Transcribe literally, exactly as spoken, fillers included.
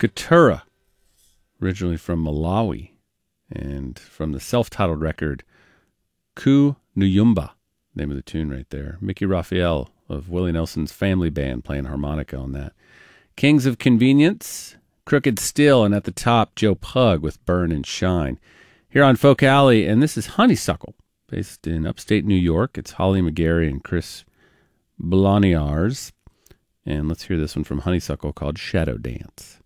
Katura, originally from Malawi, and from the self-titled record, Ku Nuyumba, name of the tune right there. Mickey Raphael of Willie Nelson's Family Band playing harmonica on that. Kings of Convenience, Crooked Still, and at the top, Joe Pug with Burn and Shine. Here on Folk Alley, and this is Honeysuckle, based in upstate New York. It's Holly McGarry and Chris Bloniars. And let's hear this one from Honeysuckle called Shadow Dance.